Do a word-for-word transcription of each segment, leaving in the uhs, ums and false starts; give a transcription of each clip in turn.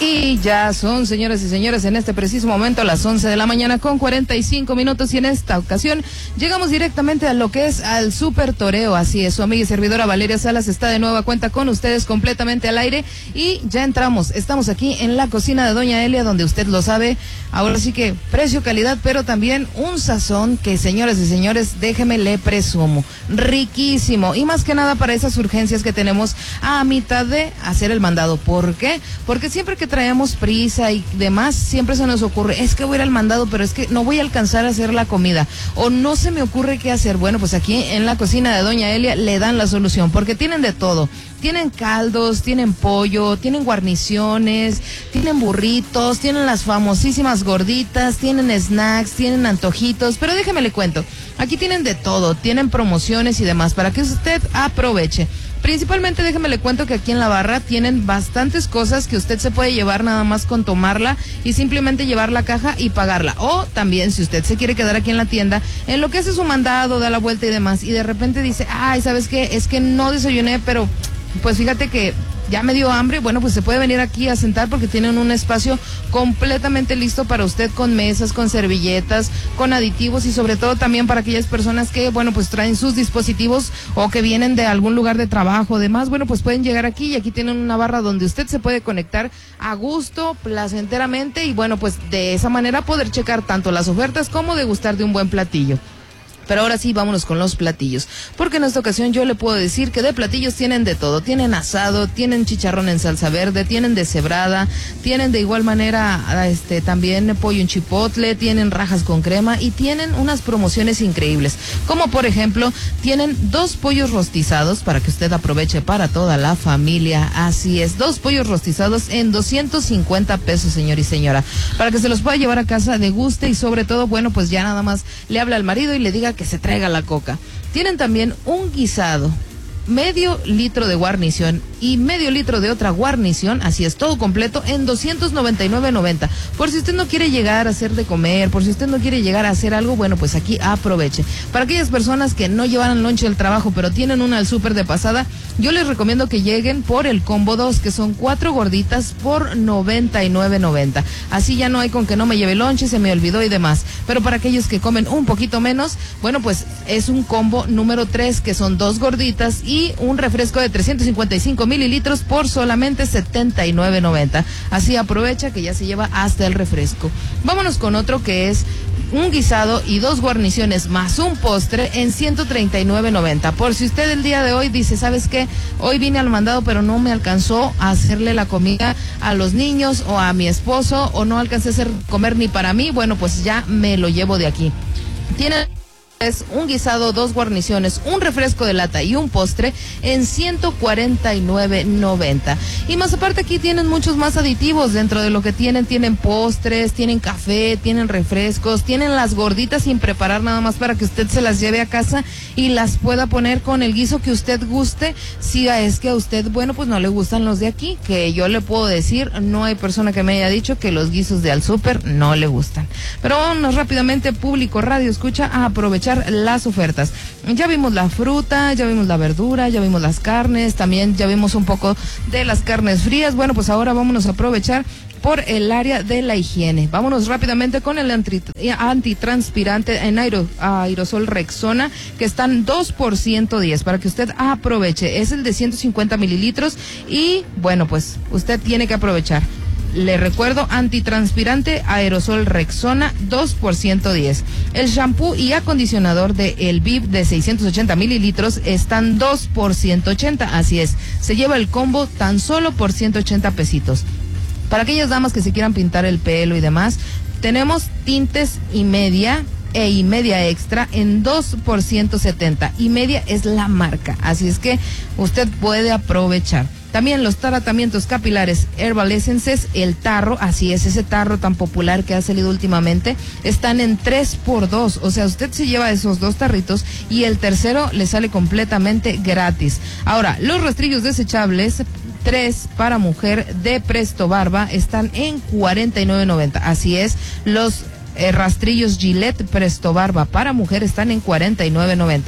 Y ya son, señoras y señores, en este preciso momento las once de la mañana con cuarenta y cinco minutos, y en esta ocasión llegamos directamente a lo que es al Super Toreo. Así es, su amiga y servidora Valeria Salas está de nueva cuenta con ustedes completamente al aire, y ya entramos, estamos aquí en la cocina de Doña Elia, donde usted lo sabe, ahora sí que precio, calidad, pero también un sazón que, señoras y señores, déjeme le presumo, riquísimo, y más que nada para esas urgencias que tenemos a mitad de hacer el mandado. ¿Por qué? Porque siempre que traemos prisa y demás, siempre se nos ocurre, es que voy a ir al mandado, pero es que no voy a alcanzar a hacer la comida, o no se me ocurre qué hacer. Bueno, pues aquí en la cocina de Doña Elia le dan la solución, porque tienen de todo. Tienen caldos, tienen pollo, tienen guarniciones, tienen burritos, tienen las famosísimas gorditas, tienen snacks, tienen antojitos, pero déjeme le cuento, aquí tienen de todo, tienen promociones y demás, para que usted aproveche. Principalmente déjeme le cuento que aquí en la barra tienen bastantes cosas que usted se puede llevar nada más con tomarla y simplemente llevar la caja y pagarla. O también, si usted se quiere quedar aquí en la tienda, en lo que hace su mandado, da la vuelta y demás, y de repente dice, ay, ¿sabes qué? Es que no desayuné, pero pues fíjate que ya me dio hambre. Bueno, pues se puede venir aquí a sentar, porque tienen un espacio completamente listo para usted, con mesas, con servilletas, con aditivos, y sobre todo también para aquellas personas que, bueno, pues traen sus dispositivos o que vienen de algún lugar de trabajo, demás. Bueno, pues pueden llegar aquí, y aquí tienen una barra donde usted se puede conectar a gusto, placenteramente, y bueno, pues de esa manera poder checar tanto las ofertas como degustar de un buen platillo. Pero ahora sí, vámonos con los platillos, porque en esta ocasión yo le puedo decir que de platillos tienen de todo. Tienen asado, tienen chicharrón en salsa verde, tienen deshebrada, tienen de igual manera este también pollo en chipotle, tienen rajas con crema, y tienen unas promociones increíbles, como por ejemplo, tienen dos pollos rostizados para que usted aproveche para toda la familia. Así es, dos pollos rostizados en doscientos cincuenta pesos, señor y señora, para que se los pueda llevar a casa, deguste, y sobre todo, bueno, pues ya nada más le habla al marido y le diga que se traiga la coca. Tienen también un guisado, medio litro de guarnición y medio litro de otra guarnición, así es, todo completo en doscientos noventa y nueve noventa. Por si usted no quiere llegar a hacer de comer, por si usted no quiere llegar a hacer algo, bueno, pues aquí aproveche. Para aquellas personas que no llevan lonche al trabajo, pero tienen una al súper de pasada, yo les recomiendo que lleguen por el combo dos, que son cuatro gorditas por noventa y nueve noventa. Así ya no hay con que no me lleve lonche, se me olvidó y demás. Pero para aquellos que comen un poquito menos, bueno, pues es un combo número tres, que son dos gorditas y un refresco de trescientos cincuenta y cinco mililitros por solamente setenta y nueve noventa. Así aprovecha que ya se lleva hasta el refresco. Vámonos con otro, que es un guisado y dos guarniciones más un postre en ciento treinta y nueve noventa. Por si usted el día de hoy dice, ¿sabes qué? Hoy vine al mandado, pero no me alcanzó a hacerle la comida a los niños o a mi esposo, o no alcancé a hacer comer ni para mí, bueno, pues ya me lo llevo de aquí. Tiene es un guisado, dos guarniciones, un refresco de lata y un postre en ciento cuarenta y nueve noventa. Y más aparte, aquí tienen muchos más aditivos. Dentro de lo que tienen, tienen postres, tienen café, tienen refrescos, tienen las gorditas sin preparar, nada más para que usted se las lleve a casa y las pueda poner con el guiso que usted guste. Si es que a usted, bueno, pues no le gustan los de aquí, que yo le puedo decir, no hay persona que me haya dicho que los guisos de al súper no le gustan. Pero vámonos rápidamente, público radio escucha, a aprovechar las ofertas. Ya vimos la fruta, ya vimos la verdura, ya vimos las carnes, también ya vimos un poco de las carnes frías. Bueno, pues ahora vámonos a aprovechar por el área de la higiene. Vámonos rápidamente con el antri- antitranspirante en aero- aerosol Rexona, que están dos por ciento diez, para que usted aproveche. Es el de ciento cincuenta mililitros, y bueno, pues usted tiene que aprovechar. Le recuerdo, antitranspirante aerosol Rexona, dos por ciento diez. El shampoo y acondicionador de El Viv de seiscientos ochenta mililitros están dos por ciento ochenta, así es. Se lleva el combo tan solo por ciento ochenta pesitos. Para aquellas damas que se quieran pintar el pelo y demás, tenemos tintes y media e y media extra en dos por ciento setenta. Y media es la marca, así es que usted puede aprovechar. También los tratamientos capilares Herbal Essences, el tarro, así es, ese tarro tan popular que ha salido últimamente, están en tres por dos, o sea, usted se lleva esos dos tarritos y el tercero le sale completamente gratis. Ahora, los rastrillos desechables, tres para mujer de Presto Barba, están en cuarenta y nueve noventa, así es, los eh, rastrillos Gillette Presto Barba para mujer están en cuarenta y nueve noventa.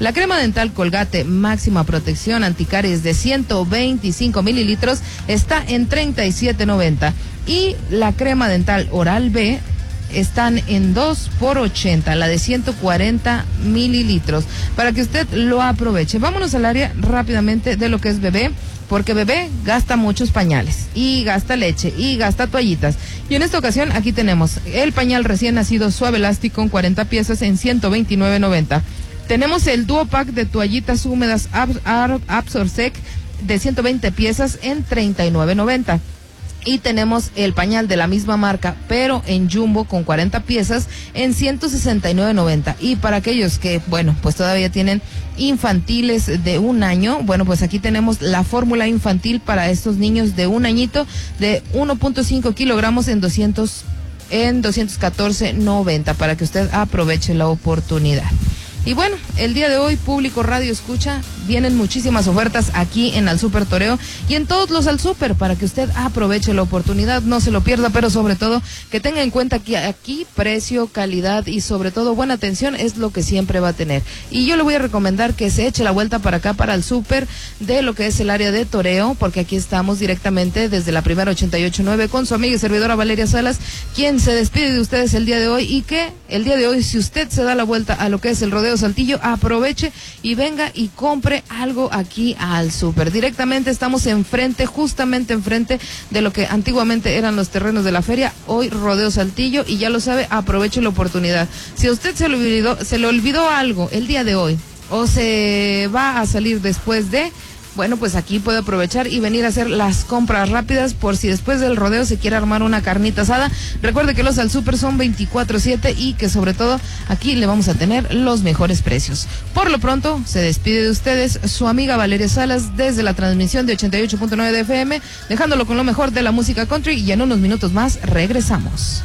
La crema dental Colgate máxima protección anticaries de ciento veinticinco mililitros está en treinta y siete noventa. Y la crema dental Oral-B están en dos por ochenta, la de ciento cuarenta mililitros, para que usted lo aproveche. Vámonos al área rápidamente de lo que es bebé, porque bebé gasta muchos pañales, y gasta leche, y gasta toallitas. Y en esta ocasión aquí tenemos el pañal recién nacido Suave Elastic con cuarenta piezas en ciento veintinueve noventa. Tenemos el Duo Pack de toallitas húmedas Ab- Ab- Absorsec de ciento veinte piezas en treinta y nueve noventa. Y tenemos el pañal de la misma marca, pero en jumbo con cuarenta piezas en ciento sesenta y nueve noventa. Y para aquellos que, bueno, pues todavía tienen infantiles de un año, bueno, pues aquí tenemos la fórmula infantil para estos niños de un añito de uno punto cinco kilogramos en doscientos, en doscientos catorce noventa, para que usted aproveche la oportunidad. Y bueno, el día de hoy, público Radio Escucha, vienen muchísimas ofertas aquí en Al Super Toreo y en todos los Al Super, para que usted aproveche la oportunidad, no se lo pierda, pero sobre todo que tenga en cuenta que aquí precio, calidad y sobre todo buena atención es lo que siempre va a tener. Y yo le voy a recomendar que se eche la vuelta para acá, para el Super de lo que es el área de Toreo, porque aquí estamos directamente desde la primera ochenta y ocho nueve con su amiga y servidora Valeria Salas, quien se despide de ustedes el día de hoy, y que el día de hoy, si usted se da la vuelta a lo que es el Rodeo Saltillo, aproveche y venga y compre algo aquí al Super. Directamente estamos enfrente, justamente enfrente de lo que antiguamente eran los terrenos de la feria, hoy Rodeo Saltillo, y ya lo sabe, aproveche la oportunidad. Si a usted se le olvidó, se le olvidó algo el día de hoy, o se va a salir después de... Bueno, pues aquí puede aprovechar y venir a hacer las compras rápidas por si después del rodeo se quiere armar una carnita asada. Recuerde que los Al Super son veinticuatro siete y que sobre todo aquí le vamos a tener los mejores precios. Por lo pronto, se despide de ustedes su amiga Valeria Salas desde la transmisión de ochenta y ocho punto nueve de F M, dejándolo con lo mejor de la música country, y en unos minutos más regresamos.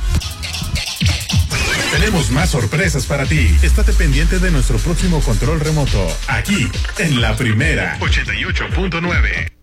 Tenemos más sorpresas para ti. Estate pendiente de nuestro próximo control remoto, aquí en La Primera ochenta y ocho punto nueve.